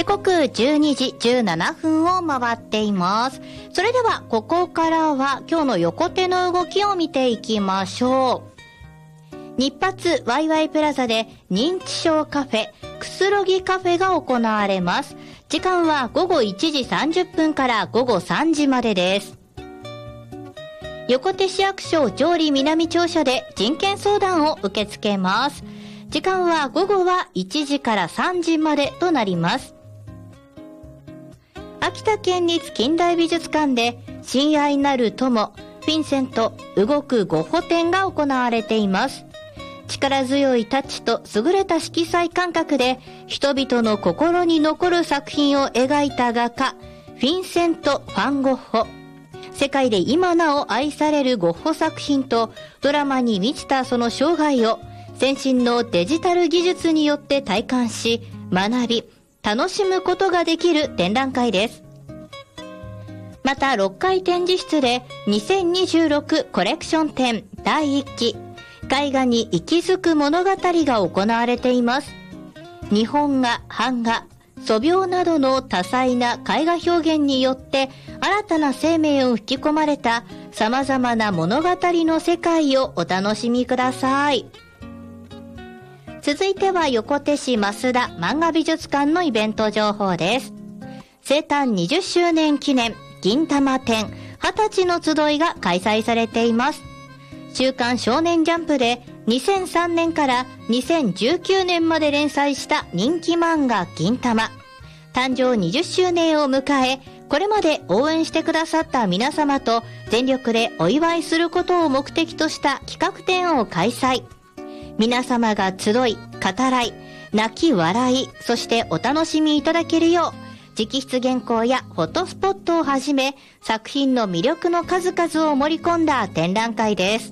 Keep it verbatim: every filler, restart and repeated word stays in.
時刻じゅうにじじゅうななふんを回っています。それではここからは今日の横手の動きを見ていきましょう。日発ワイワイプラザで認知症カフェくつろぎカフェが行われます。時間はごごいちじさんじゅっぷんからごごさんじまでです。横手市役所上里南庁舎で人権相談を受け付けます。時間は午後はいちじからさんじまでとなります。秋田県立近代美術館で親愛なる友フィンセント動くゴッホ展が行われています。力強いタッチと優れた色彩感覚で人々の心に残る作品を描いた画家フィンセント・ファン・ゴッホ。世界で今なお愛されるゴッホ作品とドラマに満ちたその生涯を先進のデジタル技術によって体感し学び楽しむことができる展覧会です。またろっかい展示室でにせんにじゅうろくコレクション展だいいっき絵画に息づく物語が行われています。日本画、版画、素描などの多彩な絵画表現によって新たな生命を吹き込まれた様々な物語の世界をお楽しみください。続いては横手市増田漫画美術館のイベント情報です。生誕にじゅっしゅうねん記念銀玉展はたちの集いが開催されています。週刊少年ジャンプでにせんさんねんからにせんじゅうきゅうねんまで連載した人気漫画銀玉。誕生にじゅっしゅうねんを迎え、これまで応援してくださった皆様と全力でお祝いすることを目的とした企画展を開催。皆様が集い、語らい、泣き笑い、そしてお楽しみいただけるよう、直筆原稿やフォトスポットをはじめ、作品の魅力の数々を盛り込んだ展覧会です。